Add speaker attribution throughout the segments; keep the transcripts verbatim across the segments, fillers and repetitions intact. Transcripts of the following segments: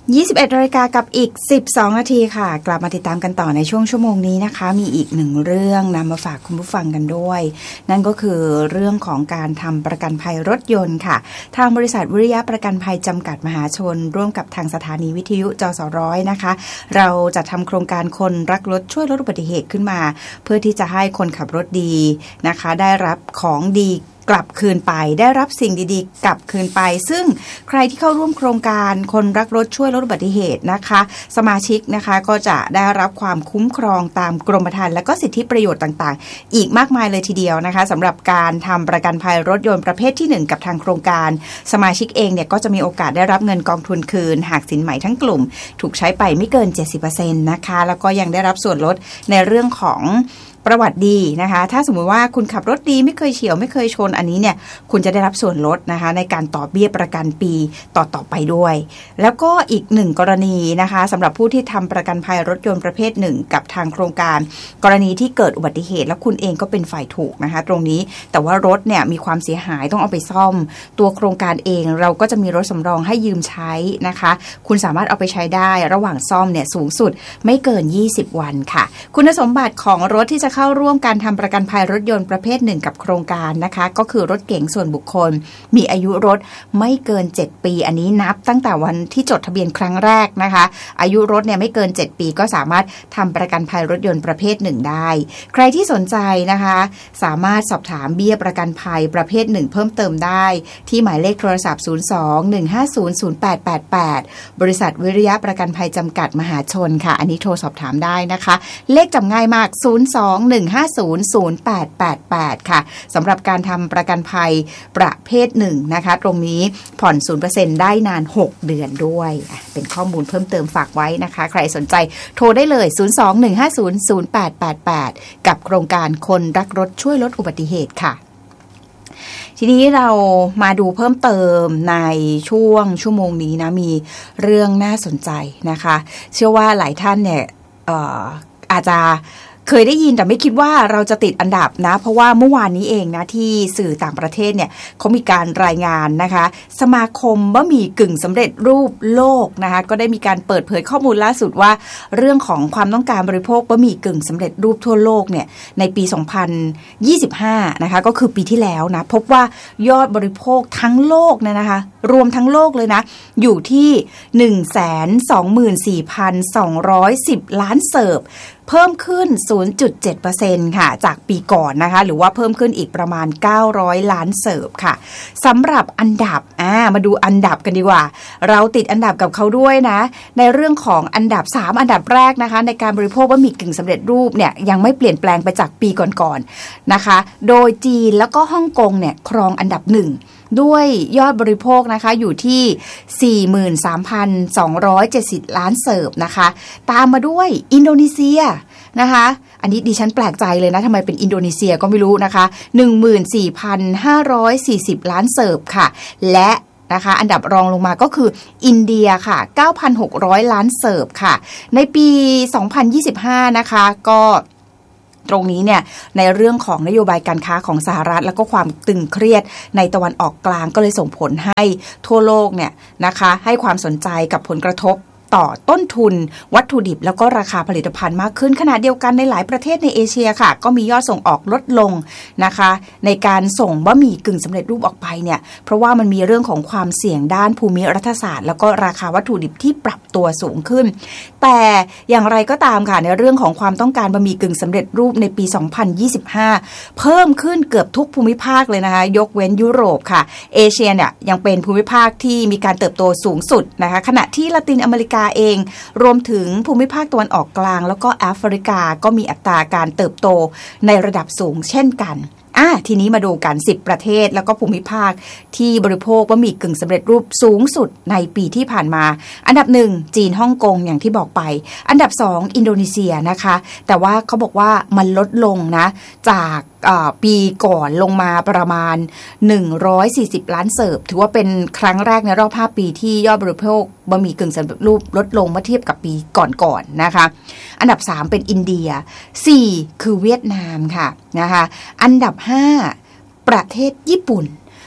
Speaker 1: ยี่สิบเอ็ดนาฬิกากับอีกสิบสองนาทีค่ะกลับมาติดตามกันต่อในช่วงชั่วโมงนี้นะคะมีอีกหนึ่งเรื่องนำมาฝากคุณผู้ฟังกันด้วยนั่นก็คือเรื่องของการทำประกันภัยรถยนต์ค่ะทางบริษัทวิริยะประกันภัยจำกัดมหาชนร่วมกับทางสถานีวิทยุจสร้อยนะคะเราจะทำโครงการคนรักรถช่วยลดอุบัติเหตุขึ้นมาเพื่อที่จะให้คนขับรถดีนะคะได้รับของดีกลับคืนไปได้รับสิ่งดีๆกลับคืนไปซึ่งใครที่เข้าร่วมโครงการคนรักรถช่วยลดอุบัติเหตุนะคะสมาชิกนะคะก็จะได้รับความคุ้มครองตามกรมธรรม์และก็สิทธิประโยชน์ต่างๆอีกมากมายเลยทีเดียวนะคะสำหรับการทำประกันภัยรถยนต์ประเภทที่หนึ่งกับทางโครงการสมาชิกเองเนี่ยก็จะมีโอกาสได้รับเงินกองทุนคืนหากสินใหม่ทั้งกลุ่มถูกใช้ไปไม่เกิน เจ็ดสิบเปอร์เซ็นต์ นะคะแล้วก็ยังได้รับส่วนลดในเรื่องของประวัติดีนะคะถ้าสมมุติว่าคุณขับรถดีไม่เคยเฉี่ยวไม่เคยชนอันนี้เนี่ยคุณจะได้รับส่วนลดนะคะในการต่อเบี้ยประกันปีต่อต่อไปด้วยแล้วก็อีกหนึ่งกรณีนะคะสำหรับผู้ที่ทำประกันภัยรถยนต์ประเภทหนึ่งกับทางโครงการกรณีที่เกิดอุบัติเหตุแล้วคุณเองก็เป็นฝ่ายถูกนะคะตรงนี้แต่ว่ารถเนี่ยมีความเสียหายต้องเอาไปซ่อมตัวโครงการเองเราก็จะมีรถสำรองให้ยืมใช้นะคะคุณสามารถเอาไปใช้ได้ระหว่างซ่อมเนี่ยสูงสุดไม่เกินยี่สิบวันค่ะคุณสมบัติของรถที่จะเข้าร่วมการทำประกันภัยรถยนต์ประเภทหนึ่งกับโครงการนะคะก็คือรถเก๋งส่วนบุคคลมีอายุรถไม่เกินเจ็ดปีอันนี้นับตั้งแต่วันที่จดทะเบียนครั้งแรกนะคะอายุรถเนี่ยไม่เกินเจ็ดปีก็สามารถทำประกันภัยรถยนต์ประเภทหนึ่งได้ใครที่สนใจนะคะสามารถสอบถามเบี้ยประกันภัยประเภทหนึ่งเพิ่มเติมได้ที่หมายเลขโทรศัพท์ศูนย์ สอง หนึ่ง ห้า ศูนย์ ศูนย์ แปด แปด แปดบริษัทวิริยะประกันภัยจำกัดมหาชนค่ะอันนี้โทรสอบถามได้นะคะเลขจำง่ายมากศูนย์ สอง หนึ่ง ห้า ศูนย์ ศูนย์ แปด แปด แปดค่ะสำหรับการทำประกันภัยประเภทหนึ่งนะคะตรงนี้ผ่อน ศูนย์เปอร์เซ็นต์ ได้นานหกเดือนด้วยเป็นข้อมูลเพิ่มเติมฝากไว้นะคะใครสนใจโทรได้เลยศูนย์ สอง หนึ่ง ห้า ศูนย์ ศูนย์ แปด แปด แปดกับโครงการคนรักรถช่วยลดอุบัติเหตุค่ะทีนี้เรามาดูเพิ่มเติมในช่วงชั่วโมงนี้นะมีเรื่องน่าสนใจนะคะเชื่อว่าหลายท่านเนี่ยเอ่ออาจจะเคยได้ยินแต่ไม่คิดว่าเราจะติดอันดับนะเพราะว่าเมื่อวานนี้เองนะที่สื่อต่างประเทศเนี่ยเขามีการรายงานนะคะสมาคมบะหมี่กึ่งสำเร็จรูปโลกนะคะก็ได้มีการเปิดเผยข้อมูลล่าสุดว่าเรื่องของความต้องการบริโภคบะหมี่กึ่งสำเร็จรูปทั่วโลกเนี่ยในปีสองพันยี่สิบห้านะคะก็คือปีที่แล้วนะพบว่ายอดบริโภคทั้งโลกเนี่ยนะคะรวมทั้งโลกเลยนะอยู่ที่ หนึ่งแสนสองหมื่นสี่พันสองร้อยสิบ ล้านเสิร์ฟเพิ่มขึ้น ศูนย์จุดเจ็ดเปอร์เซ็นต์ ค่ะจากปีก่อนนะคะหรือว่าเพิ่มขึ้นอีกประมาณเก้าร้อยล้านเสิร์ฟค่ะสำหรับอันดับอ่ามาดูอันดับกันดีกว่าเราติดอันดับกับเขาด้วยนะในเรื่องของอันดับสามอันดับแรกนะคะในการบริโภคบะหมี่กึ่งสำเร็จรูปเนี่ยยังไม่เปลี่ยนแปลงไปจากปีก่อนๆนะคะโดยจีนแล้วก็ฮ่องกงเนี่ยครองอันดับหนึ่งด้วยยอดบริโภคนะคะอยู่ที่ สี่หมื่นสามพันสองร้อยเจ็ดสิบ ล้านเสิร์ฟนะคะตามมาด้วยอินโดนีเซียนะคะอันนี้ดิฉันแปลกใจเลยนะทำไมเป็นอินโดนีเซียก็ไม่รู้นะคะ หนึ่งหมื่นสี่พันห้าร้อยสี่สิบ ล้านเสิร์ฟค่ะและนะคะอันดับรองลงมาก็คืออินเดียค่ะ เก้าพันหกร้อย ล้านเสิร์ฟค่ะในปีสองพันยี่สิบห้านะคะก็ตรงนี้เนี่ยในเรื่องของนโยบายการค้าของสหรัฐแล้วก็ความตึงเครียดในตะวันออกกลางก็เลยส่งผลให้ทั่วโลกเนี่ยนะคะให้ความสนใจกับผลกระทบต่อต้นทุนวัตถุดิบแล้วก็ราคาผลิตภัณฑ์มากขึ้นขณะเดียวกันในหลายประเทศในเอเชียค่ะก็มียอดส่งออกลดลงนะคะในการส่งบะหมี่กึ่งสำเร็จรูปออกไปเนี่ยเพราะว่ามันมีเรื่องของความเสี่ยงด้านภูมิรัฐศาสตร์แล้วก็ราคาวัตถุดิบที่ปรับตัวสูงขึ้นแต่อย่างไรก็ตามค่ะในเรื่องของความต้องการบะหมี่กึ่งสำเร็จรูปในปีสองพันยี่สิบห้าเพิ่มขึ้นเกือบทุกภูมิภาคเลยนะคะยกเว้นยุโรปค่ะเอเชียเนี่ยยังเป็นภูมิภาคที่มีการเติบโตสูงสุดนะคะขณะที่ละตินอเมริกาเองรวมถึงภูมิภาคตะวันออกกลางแล้วก็แอฟริกาก็มีอัตราการเติบโตในระดับสูงเช่นกันอ่ะทีนี้มาดูกันสิบประเทศแล้วก็ภูมิภาคที่บริโภคบะหมี่กึ่งสำเร็จรูปสูงสุดในปีที่ผ่านมาอันดับหนึ่งจีนฮ่องกงอย่างที่บอกไปอันดับสองอินโดนีเซียนะคะแต่ว่าเขาบอกว่ามันลดลงนะจากปีก่อนลงมาประมาณหนึ่งร้อยสี่สิบล้านเสิร์ฟถือว่าเป็นครั้งแรกในรอบห้าปีที่ยอดบริโภคบะหมี่กึ่งสำเร็จรูปลดลงเมื่อเทียบกับปีก่อนๆนะคะอันดับสามเป็นอินเดียสี่คือเวียดนามค่ะนะคะอันดับห้าประเทศญี่ปุ่น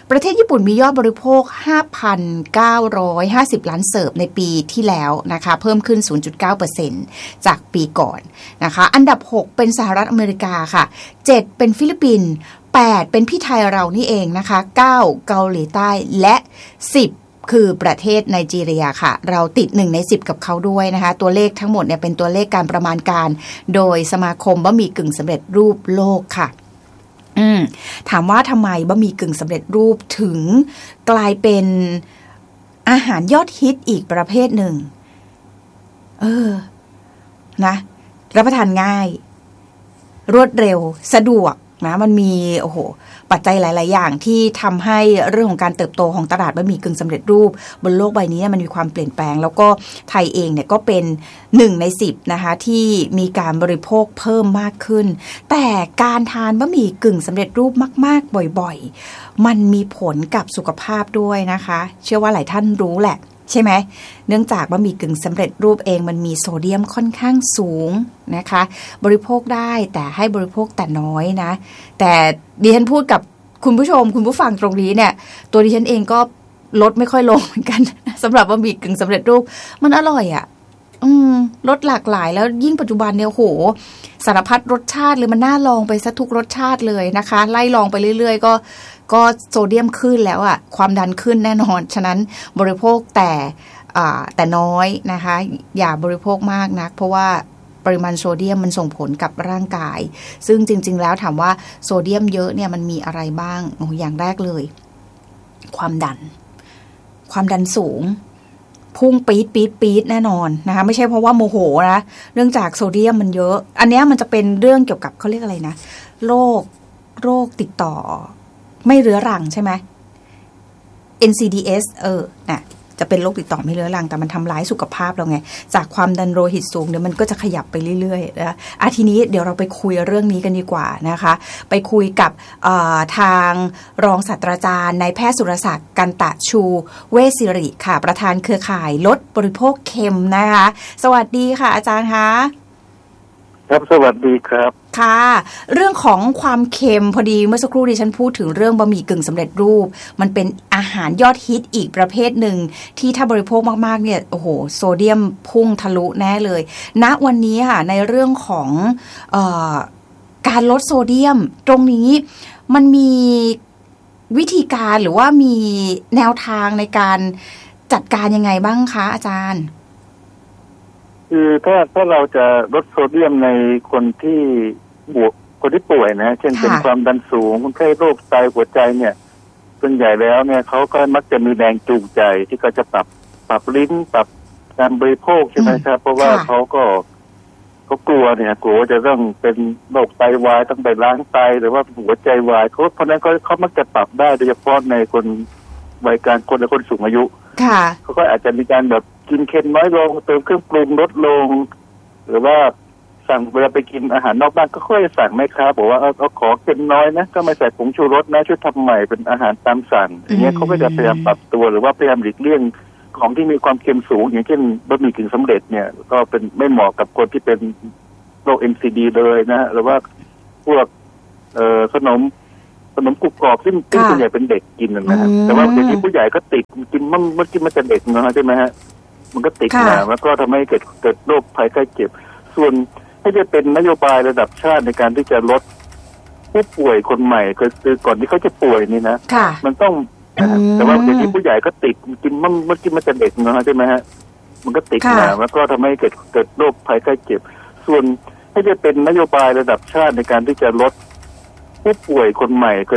Speaker 1: ประเทศญี่ปุ่นมียอดบริโภค ห้าพันเก้าร้อยห้าสิบ ล้านเสิร์ฟในปีที่แล้วนะคะเพิ่มขึ้น ศูนย์จุดเก้าเปอร์เซ็นต์ จากปีก่อนนะคะอันดับหกเป็นสหรัฐอเมริกาค่ะเจ็ดเป็นฟิลิปปินส์แปดเป็นพี่ไทยเรานี่เองนะคะเก้าเกาหลีใต้และสิบคือประเทศไนจีเรียค่ะเราติดหนึ่งในสิบกับเขาด้วยนะคะตัวเลขทั้งหมดเนี่ยเป็นตัวเลขการประมาณการโดยสมาคมบะหมี่กึ่งสำเร็จรูปโลกค่ะอืมถามว่าทำไมบะหมี่กึ่งสำเร็จรูปถึงกลายเป็นอาหารยอดฮิตอีกประเภทหนึ่งเออนะรับประทานง่ายรวดเร็วสะดวกนะมันมีโอ้โหปัจจัยหลายๆอย่างที่ทำให้เรื่องของการเติบโตของตลาดบะหมี่กึ่งสำเร็จรูปบนโลกใบนี้มันมีความเปลี่ยนแปลงแล้วก็ไทยเองเนี่ยก็เป็นหนึ่งในสิบนะคะที่มีการบริโภคเพิ่มมากขึ้นแต่การทานบะหมี่กึ่งสำเร็จรูปมากๆบ่อยๆมันมีผลกับสุขภาพด้วยนะคะเชื่อว่าหลายท่านรู้แหละใช่ไหมเนื่องจากบะหมี่กึ่งสำเร็จรูปเองมันมีโซเดียมค่อนข้างสูงนะคะบริโภคได้แต่ให้บริโภคแต่น้อยนะแต่ดิฉันพูดกับคุณผู้ชมคุณผู้ฟังตรงนี้เนี่ยตัวดิฉันเองก็ลดไม่ค่อยลงเหมือนกันสำหรับบะหมี่กึ่งสำเร็จรูปมันอร่อยอ่ะอืมรสหลากหลายแล้วยิ่งปัจจุบันเนี่ยโหสารพัดรสชาติเลยมันน่าลองไปซะทุกรสชาติเลยนะคะไล่ลองไปเรื่อยๆก็ก็โซเดียมขึ้นแล้วอ่ะความดันขึ้นแน่นอนฉะนั้นบริโภคแต่แต่น้อยนะคะอย่าบริโภคมากนักเพราะว่าปริมาณโซเดียมมันส่งผลกับร่างกายซึ่งจริงๆแล้วถามว่าโซเดียมเยอะเนี่ยมันมีอะไรบ้างโอ้อย่างแรกเลยความดันความดันสูงพุ่งปี๊ดปี๊ดปี๊ดแน่นอนนะคะไม่ใช่เพราะว่าโมโหนะเนื่องจากโซเดียมมันเยอะอันนี้มันจะเป็นเรื่องเกี่ยวกับเขาเรียกอะไรนะโรคโรคติดต่อไม่เรื้อรังใช่ไหม เอ็น ซี ดี เอส เออน่ะจะเป็นโรคติดต่อไม่เรื้อรังแต่มันทำร้ายสุขภาพเราไงจากความดันโลหิตสูงเดี๋ยวมันก็จะขยับไปเรื่อยๆนะอ่ะทีนี้เดี๋ยวเราไปคุยเรื่องนี้กันดีกว่านะคะไปคุยกับทางรองศาสตราจารย์นายแพทย์สุรศักดิ์กันตะชูเวชศิริค่ะประธานเครือข่ายลดบริโภคเค็มนะคะสวัสดีค่ะอาจารย์คะ
Speaker 2: ครับสวัสดีครับ
Speaker 1: ค่ะเรื่องของความเค็มพอดีเมื่อสักครู่ดิฉันพูดถึงเรื่องบะหมี่กึ่งสำเร็จรูปมันเป็นอาหารยอดฮิตอีกประเภทหนึ่งที่ถ้าบริโภคมากๆเนี่ยโอ้โหโซเดียมพุ่งทะลุแน่เลยณวันนี้ค่ะในเรื่องของเอ่อการลดโซเดียมตรงนี้มันมีวิธีการหรือว่ามีแนวทางในการจัดการยังไงบ้างคะอาจารย์
Speaker 2: คือถ้าถ้าเราจะลดโซเดียมในคนที่บวกคนที่ป่วยนะเช่นเป็นความดันสูงคนไข้โรคไตหัวใจเนี่ยส่วนใหญ่แล้วเนี่ยเขาก็มักจะมีแรงจูงใจที่เขาจะปรับปรับลิ้นปรับการบริโภคใช่ไหมครับเพราะว่าเขาก็เขากลัวเนี่ยกลัวจะต้องเป็นโรคไตวายต้องไปล้างไตหรือว่าหัวใจวายเขาเพราะนั้นเขาเขามักจะปรับได้โดยเฉพาะในคนวัยกลางคนและคนสูงอายุเขาก็อาจจะมีการแบบกินเค็มน้อยลงเติมเครื่องปรุงลดลงหรือว่าสั่งเวลาไปกินอาหารนอกบ้านก็ค่อยสั่งไหมครับบอกว่าเอาเอาขอเค็มน้อยนะก็ไม่ใส่ผงชูรสนะช่วยทำใหม่เป็นอาหารตามสั่งอย่างเงี้ยเขาก็จะพยายามปรับตัวหรือว่าพยายามหลีกเลี่ยงของที่มีความเค็มสูงอย่างเช่นบะหมี่กึ่งสำเร็จเนี่ยก็เป็นไม่เหมาะกับคนที่เป็นโรค เอ็น ซี ดี เลยนะหรือว่าพวกเอ่อขนมขนมกรุบกรอบซึ่งส่วนใหญ่เป็นเด็กกินนะฮะแต่ว่าเดี๋ยวนี้ผู้ใหญ่ก็ติดกินมันมันกินมาแต่เด็กนะใช่ไหมฮะมันก็ติดมาแล้วก็ทำให้เกิดเกิดโรคภัยไข้เจ็บส่วนถ้าจะเป็นนโยบายระดับชาติในการที่จะลดผู้ป่วยคนใหม่คือก่อนที่เขาจะป่วยนี่นะมันต้องแต่ว่าเดี๋ยวนี้ผู้ใหญ่ก็ติดกินมันมันกินมาแต่เด็กนะใช่ไหมฮะมันก็ติดมาแล้วก็ทำให้เกิดเกิดโรคภัยไข้เจ็บส่วนถ้าจะเป็นนโยบายระดับชาติในการที่จะลดผู้ป่วยคนใหม่